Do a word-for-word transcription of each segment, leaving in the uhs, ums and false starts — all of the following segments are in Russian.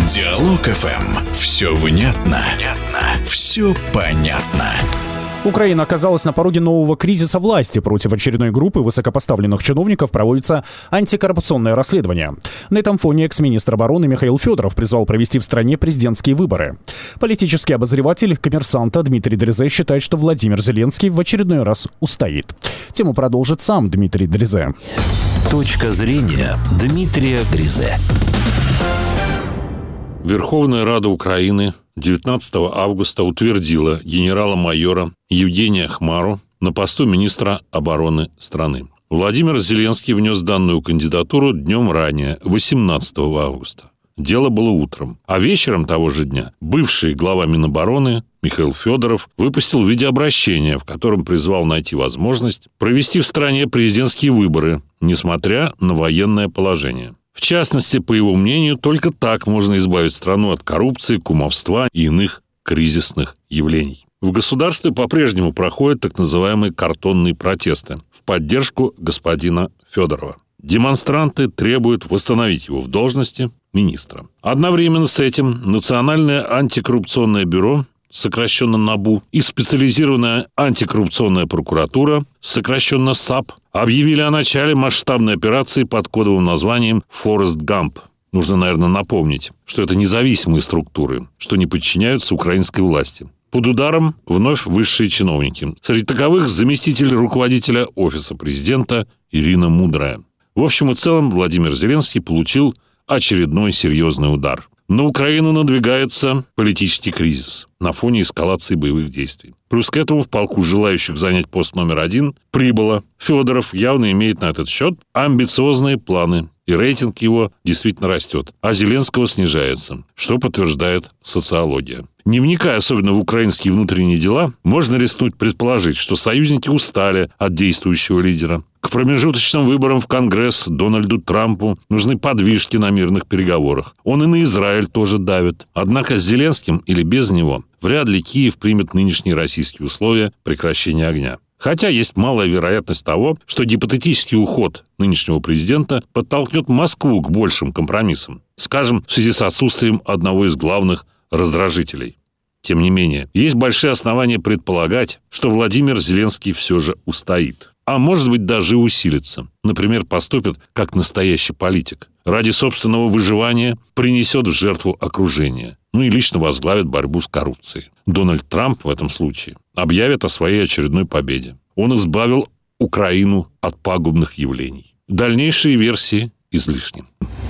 Диалог эф эм. Все внятно, внятно, все понятно. Украина оказалась на пороге нового кризиса власти. Против очередной группы высокопоставленных чиновников проводится антикоррупционное расследование. На этом фоне экс-министр обороны Михаил Федоров призвал провести в стране президентские выборы. Политический обозреватель «Коммерсанта» Дмитрий Дрезе считает, что Владимир Зеленский в очередной раз устоит. Тему продолжит сам Дмитрий Дрезе. Точка зрения Дмитрия Дрезе. Верховная Рада Украины девятнадцатого августа утвердила генерала-майора Евгения Хмару на посту министра обороны страны. Владимир Зеленский внес данную кандидатуру днем ранее, восемнадцатого августа. Дело было утром. А вечером того же дня бывший глава Минобороны Михаил Федоров выпустил видеообращение, в котором призвал найти возможность провести в стране президентские выборы, несмотря на военное положение. В частности, по его мнению, только так можно избавить страну от коррупции, кумовства и иных кризисных явлений. В государстве по-прежнему проходят так называемые картонные протесты в поддержку господина Федорова. Демонстранты требуют восстановить его в должности министра. Одновременно с этим Национальное антикоррупционное бюро, сокращенно НАБУ, и специализированная антикоррупционная прокуратура, сокращенно САП, объявили о начале масштабной операции под кодовым названием «Форест Гамп». Нужно, наверное, напомнить, что это независимые структуры, что не подчиняются украинской власти. Под ударом вновь высшие чиновники. Среди таковых заместитель руководителя Офиса президента Ирина Мудрая. В общем и целом Владимир Зеленский получил очередной серьезный удар. На Украину надвигается политический кризис на фоне эскалации боевых действий. Плюс к этому в полку желающих занять пост номер один прибыло. Федоров явно имеет на этот счет амбициозные планы, и рейтинг его действительно растет, а Зеленского снижается, что подтверждает социология. Не вникая особенно в украинские внутренние дела, можно рискнуть предположить, что союзники устали от действующего лидера. К промежуточным выборам в Конгресс Дональду Трампу нужны подвижки на мирных переговорах. Он и на Израиль тоже давит. Однако с Зеленским или без него вряд ли Киев примет нынешние российские условия прекращения огня. Хотя есть малая вероятность того, что гипотетический уход нынешнего президента подтолкнет Москву к большим компромиссам. Скажем, в связи с отсутствием одного из главных раздражителей. Тем не менее, есть большие основания предполагать, что Владимир Зеленский все же устоит. А может быть, даже усилится. Например, поступит как настоящий политик. Ради собственного выживания принесет в жертву окружение. Ну и лично возглавит борьбу с коррупцией. Дональд Трамп в этом случае объявит о своей очередной победе. Он избавил Украину от пагубных явлений. Дальнейшие версии излишни.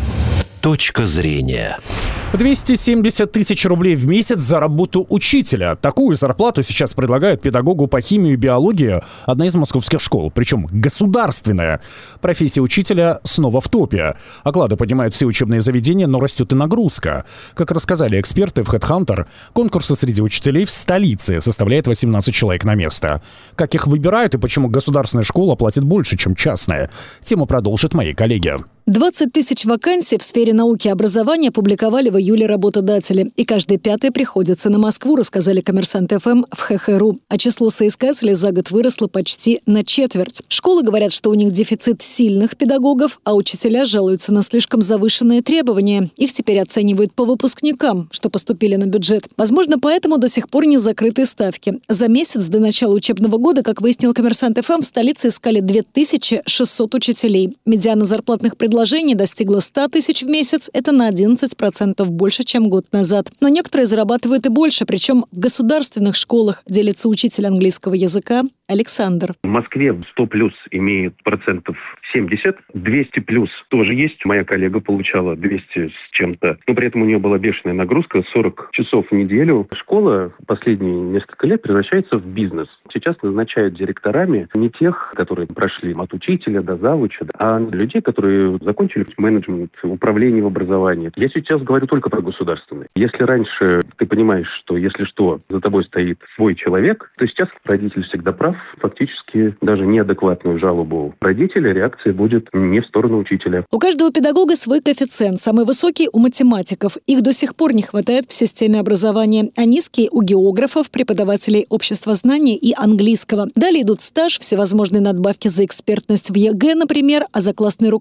Точка зрения. двести семьдесят тысяч рублей в месяц за работу учителя. Такую зарплату сейчас предлагают педагогу по химии и биологии одна из московских школ. Причем государственная. Профессия учителя снова в топе. Оклады поднимают все учебные заведения, но растет и нагрузка. Как рассказали эксперты в HeadHunter, конкурсы среди учителей в столице составляет восемнадцать человек на место. Как их выбирают и почему государственная школа платит больше, чем частная? Тему продолжат мои коллеги. двадцать тысяч вакансий в сфере науки и образования опубликовали в июле работодатели. И каждый пятый приходится на Москву, рассказали Коммерсант эф эм в ха ха ру. А число соискателей за год выросло почти на четверть. Школы говорят, что у них дефицит сильных педагогов, а учителя жалуются на слишком завышенные требования. Их теперь оценивают по выпускникам, что поступили на бюджет. Возможно, поэтому до сих пор не закрыты ставки. За месяц до начала учебного года, как выяснил Коммерсант эф эм, в столице искали две тысячи шестьсот учителей. Медиана зарплатных предложений Предложение достигло ста тысяч в месяц. Это на одиннадцать процентов больше, чем год назад. Но некоторые зарабатывают и больше, причем в государственных школах, делится учитель английского языка Александр. В Москве сто плюс имеет процентов семьдесят, двести плюс тоже есть. Моя коллега получала двести с чем-то, но при этом у нее была бешеная нагрузка, сорок часов в неделю. Школа последние несколько лет превращается в бизнес. Сейчас назначают директорами не тех, которые прошли от учителя до завуча, а людей, которые закончили менеджмент, управление в образовании. Я сейчас говорю только про государственные. Если раньше ты понимаешь, что если что, за тобой стоит свой человек, то сейчас родитель всегда прав. Фактически даже неадекватную жалобу родителя реакция будет не в сторону учителя. У каждого педагога свой коэффициент. Самый высокий у математиков. Их до сих пор не хватает в системе образования. А низкий у географов, преподавателей обществознания и английского. Далее идут стаж, всевозможные надбавки за экспертность в е гэ, например, а за классное руководство у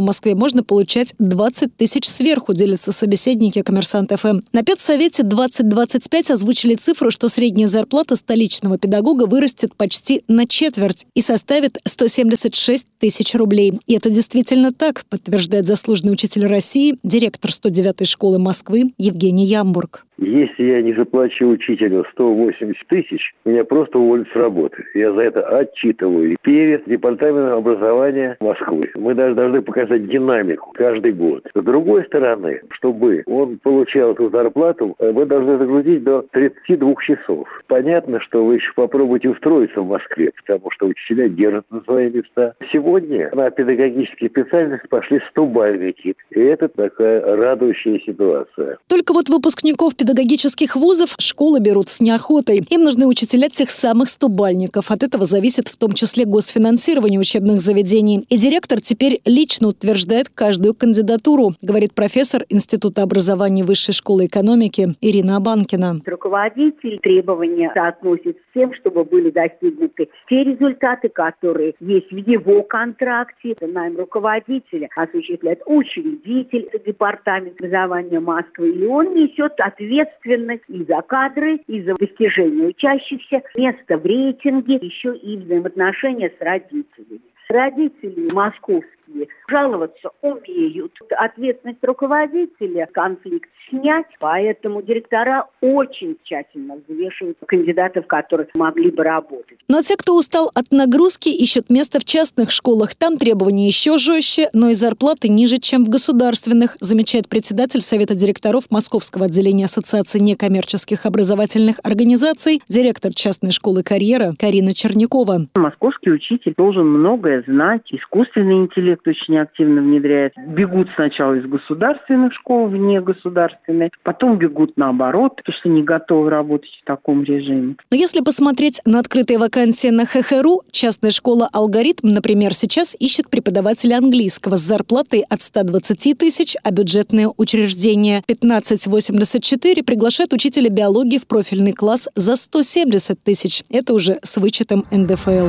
в Москве можно получать двадцать тысяч сверху, делятся собеседники «Коммерсант ФМ». На педсовете двадцать двадцать пять озвучили цифру, что средняя зарплата столичного педагога вырастет почти на четверть и составит сто семьдесят шесть тысяч рублей. И это действительно так, подтверждает заслуженный учитель России, директор сто девятой школы Москвы Евгений Ямбург. Если я не заплачу учителю сто восемьдесят тысяч, меня просто уволят с работы. Я за это отчитываю перед департаментом образования Москвы. Мы даже должны показать динамику каждый год. С другой стороны, чтобы он получал эту зарплату, мы должны загрузить до тридцати двух часов. Понятно, что вы еще попробуйте устроиться в Москве, потому что учителя держат на свои места. Сегодня на педагогические специальности пошли стобальники. И это такая радующая ситуация. Только вот выпускников педагогических педагогических вузов школы берут с неохотой. Им нужны учителя тех самых стобальников. От этого зависит в том числе госфинансирование учебных заведений. И директор теперь лично утверждает каждую кандидатуру, говорит профессор Института образования Высшей школы экономики Ирина Абанкина. Руководитель требования соотносит с тем, чтобы были достигнуты те результаты, которые есть в его контракте. Найм руководителя осуществляет учредитель департамента образования Москвы. И он несет ответственность и за кадры, и за достижения учащихся, место в рейтинге, еще и взаимоотношения с родителями. Родители московские жаловаться умеют. Ответственность руководителя конфликт снять, поэтому директора очень тщательно взвешивают кандидатов, которые могли бы работать. Но те, кто устал от нагрузки, ищут место в частных школах. Там требования еще жестче, но и зарплаты ниже, чем в государственных, замечает председатель Совета директоров Московского отделения Ассоциации некоммерческих образовательных организаций, директор частной школы «Карьера» Карина Чернякова. Московский учитель должен многое знать. Искусственный интеллект очень активно внедряет. Бегут сначала из государственных школ в негосударственные, потом бегут наоборот, потому что не готовы работать в таком режиме. Но если посмотреть на открытые вакансии на ХХРУ, частная школа «Алгоритм», например, сейчас ищет преподавателя английского с зарплатой от ста двадцати тысяч, а бюджетное учреждение пятнадцать восемьдесят четыре приглашает учителя биологии в профильный класс за сто семьдесят тысяч. Это уже с вычетом эн дэ эф эл.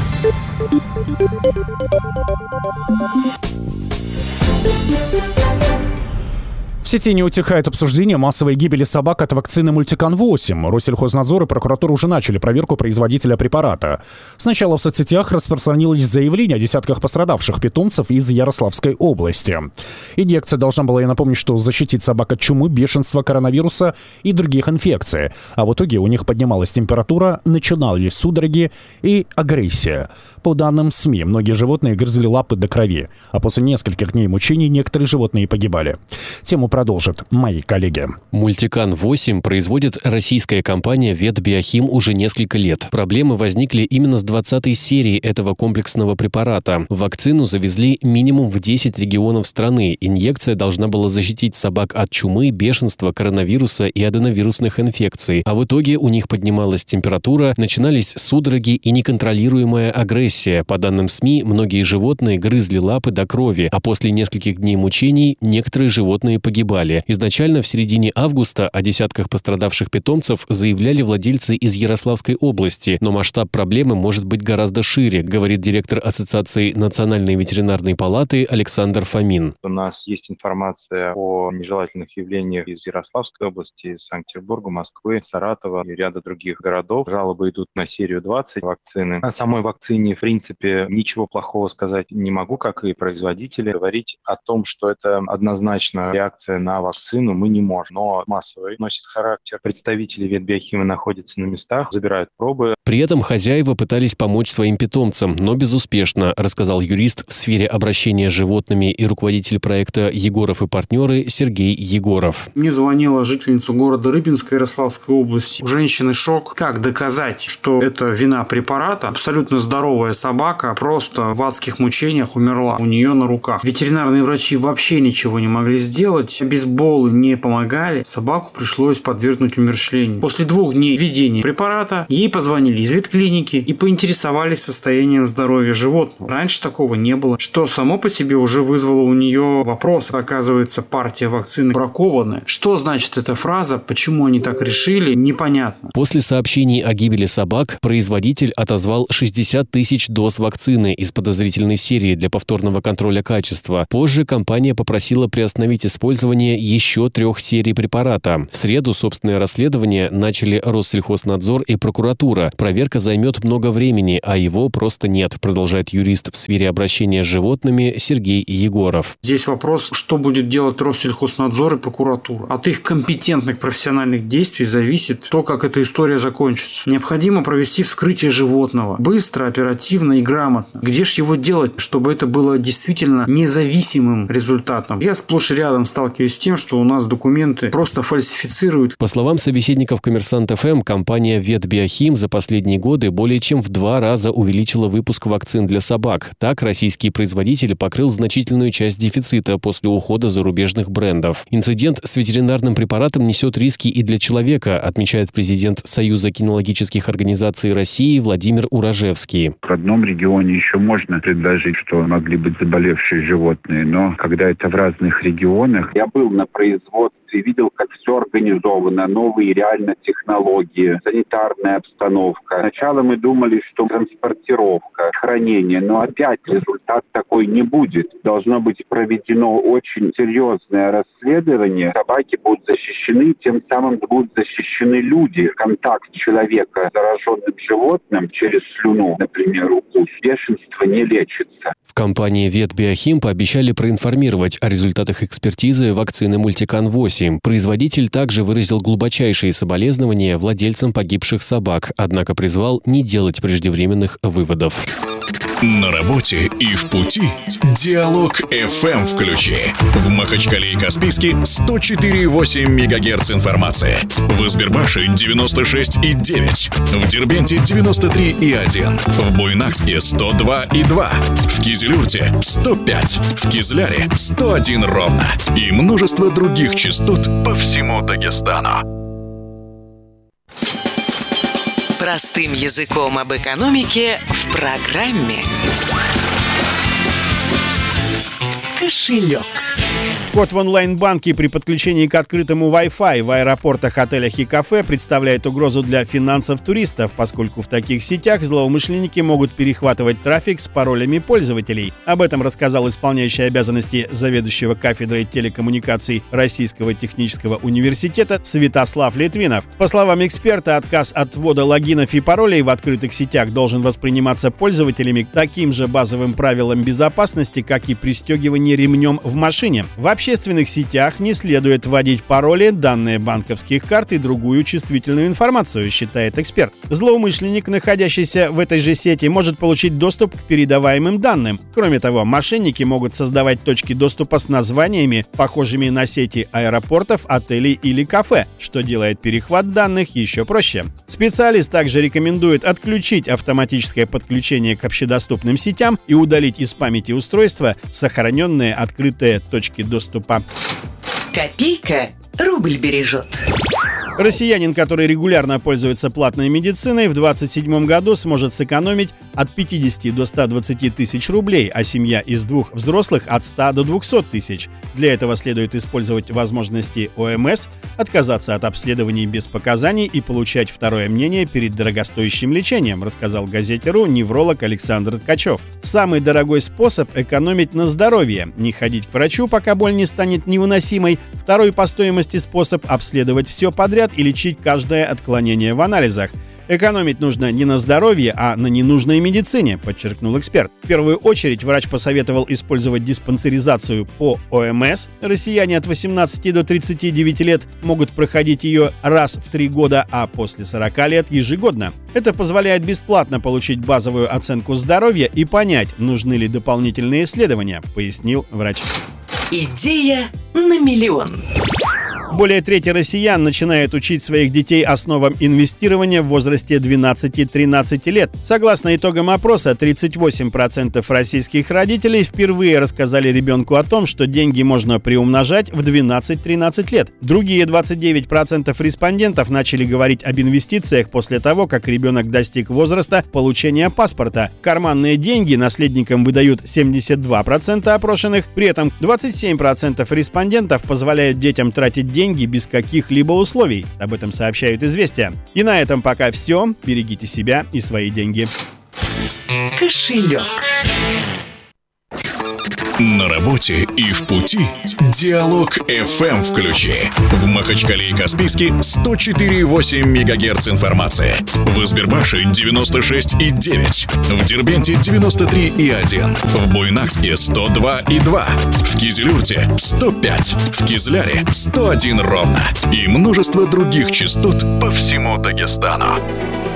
В сети не утихает обсуждение массовой гибели собак от вакцины Мультикан восемь. Россельхознадзор и прокуратура уже начали проверку производителя препарата. Сначала в соцсетях распространилось заявление о десятках пострадавших питомцев из Ярославской области. Инъекция должна была, я напомню, что защитить собак от чумы, бешенства, коронавируса и других инфекций. А в итоге у них поднималась температура, начинались судороги и агрессия. По данным СМИ, многие животные грызли лапы до крови, а после нескольких дней мучений некоторые животные погибали. Тему продолжат мои коллеги. Мультикан восемь производит российская компания Ветбиохим уже несколько лет. Проблемы возникли именно с двадцатой серии этого комплексного препарата. Вакцину завезли минимум в десять регионов страны. Инъекция должна была защитить собак от чумы, бешенства, коронавируса и аденовирусных инфекций. А в итоге у них поднималась температура, начинались судороги и неконтролируемая агрессия. По данным СМИ, многие животные грызли лапы до крови, а после нескольких дней мучений некоторые животные погибали. Изначально в середине августа о десятках пострадавших питомцев заявляли владельцы из Ярославской области, но масштаб проблемы может быть гораздо шире, говорит директор Ассоциации Национальной ветеринарной палаты Александр Фомин. У нас есть информация о нежелательных явлениях из Ярославской области, Санкт-Петербурга, Москвы, Саратова и ряда других городов. Жалобы идут на серию двадцать вакцины. О самой вакцине, в принципе, ничего плохого сказать не могу, как и производители. Говорить о том, что это однозначно реакция на вакцину, мы не можем. Но массовый носит характер. Представители Ветбиохима находятся на местах, забирают пробы. При этом хозяева пытались помочь своим питомцам, но безуспешно, рассказал юрист в сфере обращения с животными и руководитель проекта «Егоров и партнеры» Сергей Егоров. Мне звонила жительница города Рыбинска Ярославской области. У женщины шок. Как доказать, что это вина препарата? Абсолютно здоровая собака просто в адских мучениях умерла у нее на руках. Ветеринарные врачи вообще ничего не могли сделать. бейсболы не помогали, собаку пришлось подвергнуть умерщвлению. После двух дней введения препарата ей позвонили из ветклиники и поинтересовались состоянием здоровья животного. Раньше такого не было, что само по себе уже вызвало у нее вопрос. Оказывается, партия вакцины бракованная. Что значит эта фраза, почему они так решили, непонятно. После сообщений о гибели собак производитель отозвал шестьдесят тысяч доз вакцины из подозрительной серии для повторного контроля качества. Позже компания попросила приостановить использование еще трех серий препарата. В среду собственное расследование начали Россельхознадзор и прокуратура. Проверка займет много времени, а его просто нет, продолжает юрист в сфере обращения с животными Сергей Егоров. Здесь вопрос, что будет делать Россельхознадзор и прокуратура. От их компетентных профессиональных действий зависит то, как эта история закончится. Необходимо провести вскрытие животного. Быстро, оперативно и грамотно. Где ж его делать, чтобы это было действительно независимым результатом? Я сплошь и рядом сталкиваюсь с тем, что у нас документы просто фальсифицируют. По словам собеседников Коммерсант ФМ, компания Ветбиохим за последние годы более чем в два раза увеличила выпуск вакцин для собак. Так, российский производитель покрыл значительную часть дефицита после ухода зарубежных брендов. Инцидент с ветеринарным препаратом несет риски и для человека, отмечает президент Союза кинологических организаций России Владимир Уражевский. В одном регионе еще можно предложить, что могли быть заболевшие животные, но когда это в разных регионах... Я был на производстве, видел, как все организовано, новые реально технологии, санитарная обстановка. Сначала мы думали, что транспортировка, хранение, но опять результат такой не будет. Должно быть проведено очень серьезное расследование. Собаки будут защищены, тем самым будут защищены люди. Контакт человека с зараженным животным через слюну, например, укус, бешенство не лечится. В компании Ветбиохим пообещали проинформировать о результатах экспертизы вакцины Мультикан восемь. Производитель также выразил глубочайшие соболезнования владельцам погибших собак, однако призвал не делать преждевременных выводов. На работе и в пути Диалог эф эм включи. В Махачкале и Каспийске сто четыре и восемь мегагерц информации. В Избербаше девяносто шесть и девять. В Дербенте девяносто три и один. В Буйнакске сто два и два. В Кизилюрте сто пять. В Кизляре сто один ровно. И множество других частот по всему Дагестану. Простым языком об экономике в программе «Кошелек». Вход в онлайн-банки при подключении к открытому Wi-Fi в аэропортах, отелях и кафе представляет угрозу для финансов туристов, поскольку в таких сетях злоумышленники могут перехватывать трафик с паролями пользователей. Об этом рассказал исполняющий обязанности заведующего кафедрой телекоммуникаций Российского технического университета Святослав Литвинов. По словам эксперта, отказ от ввода логинов и паролей в открытых сетях должен восприниматься пользователями таким же базовым правилам безопасности, как и пристегивание ремнем в машине. В общественных сетях не следует вводить пароли, данные банковских карт и другую чувствительную информацию, считает эксперт. Злоумышленник, находящийся в этой же сети, может получить доступ к передаваемым данным. Кроме того, мошенники могут создавать точки доступа с названиями, похожими на сети аэропортов, отелей или кафе, что делает перехват данных еще проще. Специалист также рекомендует отключить автоматическое подключение к общедоступным сетям и удалить из памяти устройства сохраненные открытые точки доступа. Копейка рубль бережет. Россиянин, который регулярно пользуется платной медициной, в двадцать седьмом году сможет сэкономить от пятидесяти до ста двадцати тысяч рублей, а семья из двух взрослых от ста до двухсот тысяч. Для этого следует использовать возможности О Эм Эс, отказаться от обследований без показаний и получать второе мнение перед дорогостоящим лечением, рассказал газете РУ невролог Александр Ткачев. Самый дорогой способ экономить на здоровье – не ходить к врачу, пока боль не станет невыносимой. Второй по стоимости способ – обследовать все подряд и лечить каждое отклонение в анализах. Экономить нужно не на здоровье, а на ненужной медицине, подчеркнул эксперт. В первую очередь врач посоветовал использовать диспансеризацию по О Эм Эс. Россияне от восемнадцати до тридцати девяти лет могут проходить ее раз в три года, а после сорока лет ежегодно. Это позволяет бесплатно получить базовую оценку здоровья и понять, нужны ли дополнительные исследования, пояснил врач. Идея на миллион. Более трети россиян начинают учить своих детей основам инвестирования в возрасте двенадцати-тринадцати лет. Согласно итогам опроса, тридцать восемь процентов российских родителей впервые рассказали ребенку о том, что деньги можно приумножать в двенадцать-тринадцать лет. Другие двадцать девять процентов респондентов начали говорить об инвестициях после того, как ребенок достиг возраста получения паспорта. Карманные деньги наследникам выдают семьдесят два процента опрошенных, при этом двадцать семь процентов респондентов позволяют детям тратить деньги без каких-либо условий. Об этом сообщают «Известия». И на этом пока все. Берегите себя и свои деньги. Кошелек. На работе и в пути Диалог эф эм включи. В Махачкале и Каспийске сто четыре и восемь мегагерц информации. В Избербаше девяносто шесть и девять. В Дербенте девяносто три и один. В Буйнакске сто два и два. В Кизилюрте сто пять. В Кизляре сто один ровно. И множество других частот по всему Дагестану.